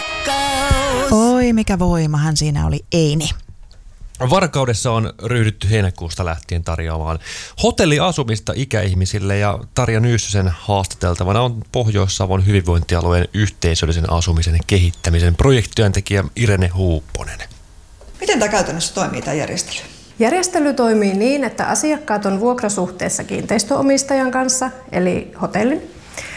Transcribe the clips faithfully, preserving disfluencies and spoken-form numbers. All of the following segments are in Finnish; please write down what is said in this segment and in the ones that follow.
rakkaus. Oi, mikä voimahan siinä oli, Eini. Varkaudessa on ryhdytty heinäkuusta lähtien tarjoamaan hotelliasumista ikäihmisille ja Tarja Nyyssösen haastateltavana on Pohjois-Savon hyvinvointialueen yhteisöllisen asumisen kehittämisen projektityöntekijä Irene Huupponen. Miten tämä käytännössä toimii, tämä järjestely? Järjestely toimii niin, että asiakkaat on vuokrasuhteessa kiinteistöomistajan kanssa, eli hotellin,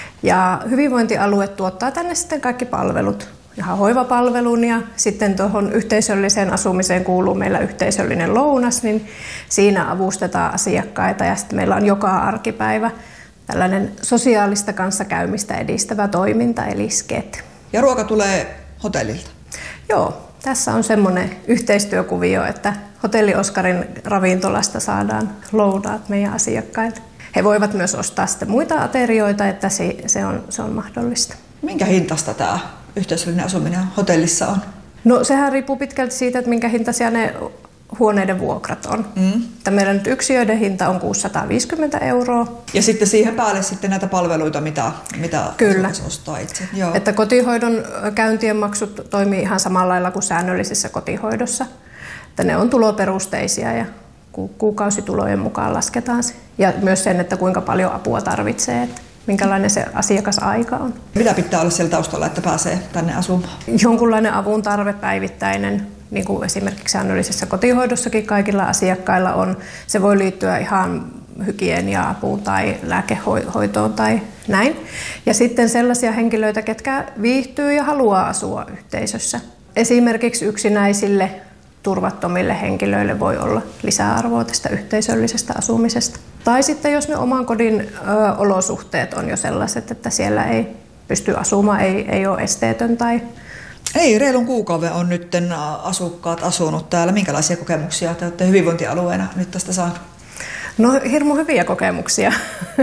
ja hyvinvointialue tuottaa tänne sitten kaikki palvelut. Ihan hoivapalvelun ja sitten tuohon yhteisölliseen asumiseen kuuluu meillä yhteisöllinen lounas, niin siinä avustetaan asiakkaita ja sitten meillä on joka arkipäivä tällainen sosiaalista kanssakäymistä edistävä toiminta eli sket. Ja ruoka tulee hotellilta? Joo, tässä on semmoinen yhteistyökuvio, että Hotelli Oskarin ravintolasta saadaan lounaat meidän asiakkaille. He voivat myös ostaa sitten muita aterioita, että se, se, on, se on mahdollista. Minkä hintaista tämä yhteisöllinen asuminen hotellissa on? No sehän riippuu pitkälti siitä, että minkä hintaisia ne huoneiden vuokrat on. Mm. Että meidän nyt yksiöiden hinta on kuusisataaviisikymmentä euroa. Ja sitten siihen päälle sitten näitä palveluita, mitä, mitä Kyllä. ostaa itse. Joo. Että kotihoidon käyntien maksut toimii ihan samalla lailla kuin säännöllisessä kotihoidossa. Että ne on tuloperusteisia ja kuukausitulojen mukaan lasketaan se. Ja myös sen, että kuinka paljon apua tarvitsee. Että minkälainen se asiakasaika on. Mitä pitää olla siellä taustalla, että pääsee tänne asumaan? Jonkunlainen avun tarve päivittäinen, niin kuin esimerkiksi säännöllisessä kotihoidossakin kaikilla asiakkailla on. Se voi liittyä ihan hygienia-apuun tai lääkehoitoon tai näin. Ja sitten sellaisia henkilöitä, ketkä viihtyy ja haluaa asua yhteisössä. Esimerkiksi yksinäisille turvattomille henkilöille voi olla lisäarvoa tästä yhteisöllisestä asumisesta. Tai sitten jos ne oman kodin ö, olosuhteet on jo sellaiset, että siellä ei pysty asumaan, ei, ei ole esteetön. Tai... Ei, reilun kuukauden on nyt asukkaat asunut täällä. Minkälaisia kokemuksia te olette hyvinvointialueena nyt tästä saanut? No hirmu hyviä kokemuksia.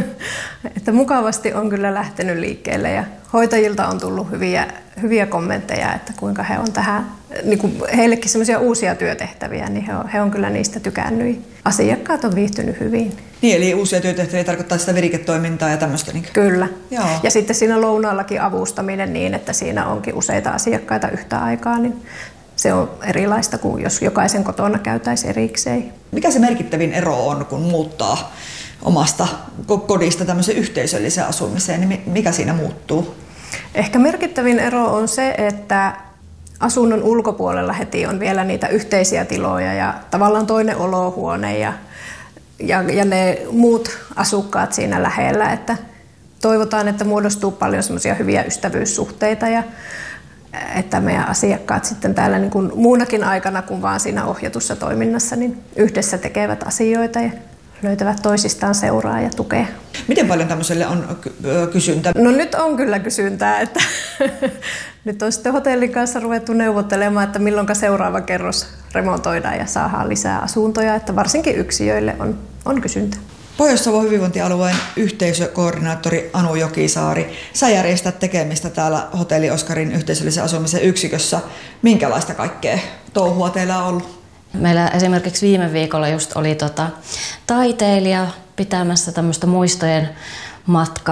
Että mukavasti on kyllä lähtenyt liikkeelle ja hoitajilta on tullut hyviä, hyviä kommentteja, että kuinka he on tähän, niin kuin heillekin semmoisia uusia työtehtäviä, niin he on, he on kyllä niistä tykännyt. Asiakkaat on viihtynyt hyvin. Niin, eli uusia työtehtäviä tarkoittaa sitä viriketoimintaa ja tämmöistä? Niin... Kyllä. Joo. Ja sitten siinä lounaallakin avustaminen niin, että siinä onkin useita asiakkaita yhtä aikaa, niin se on erilaista kuin jos jokaisen kotona käytäisiin erikseen. Mikä se merkittävin ero on, kun muuttaa omasta kodista tämmöiseen yhteisölliseen asumiseen, niin mikä siinä muuttuu? Ehkä merkittävin ero on se, että asunnon ulkopuolella heti on vielä niitä yhteisiä tiloja ja tavallaan toinen olohuone ja, ja, ja ne muut asukkaat siinä lähellä. Että toivotaan, että muodostuu paljon semmoisia hyviä ystävyyssuhteita ja että meidän asiakkaat sitten täällä niin kuin muunakin aikana kuin vaan siinä ohjatussa toiminnassa niin yhdessä tekevät asioita ja löytävät toisistaan seuraa ja tukea. Miten paljon tämmöiselle on kysyntää? No nyt on kyllä kysyntää, että nyt on sitten hotellin kanssa ruvettu neuvottelemaan, että milloinka seuraava kerros remontoidaan ja saadaan lisää asuntoja, että varsinkin yksiöille on, on kysyntää. Pohjois-Savon hyvinvointialueen yhteisökoordinaattori Anu Jokisaari, sä järjestät tekemistä täällä Hotelli Oskarin yhteisöllisen asumisen yksikössä. Minkälaista kaikkea touhua teillä on ollut? Meillä esimerkiksi viime viikolla just oli tota, taiteilija pitämässä tämmöistä muistojen matka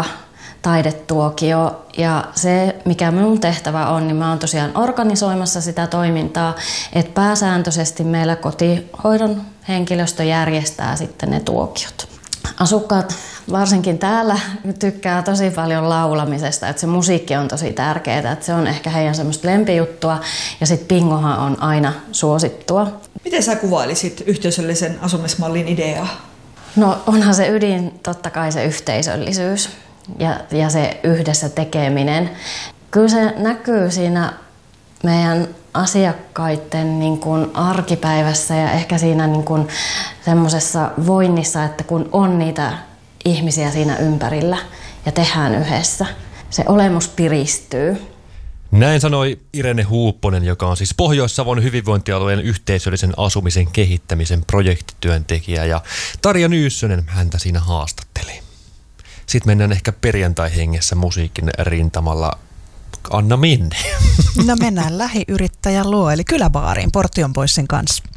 taidetuokio ja se mikä minun tehtävä on, niin mä oon tosiaan organisoimassa sitä toimintaa, että pääsääntöisesti meillä kotihoidon henkilöstö järjestää sitten ne tuokiot. Asukkaat varsinkin täällä tykkää tosi paljon laulamisesta, että se musiikki on tosi tärkeää, että se on ehkä heidän semmoista lempijuttua ja sitten bingohan on aina suosittua. Miten sä kuvailisit yhteisöllisen asumismallin ideaa? No onhan se ydin totta kai se yhteisöllisyys ja, ja se yhdessä tekeminen. Kyllä se näkyy siinä meidän asiakkaiden niin kuin arkipäivässä ja ehkä siinä niin kuin semmoisessa voinnissa, että kun on niitä ihmisiä siinä ympärillä ja tehdään yhdessä, se olemus piristyy. Näin sanoi Irene Huupponen, joka on siis Pohjois-Savon hyvinvointialueen yhteisöllisen asumisen kehittämisen projektityöntekijä ja Tarja Nyyssönen häntä siinä haastatteli. Sitten mennään ehkä perjantai-hengessä musiikin rintamalla. Anna minne? No mennään lähiyrittäjän luo, eli kyläbaariin Portion Boysin kanssa.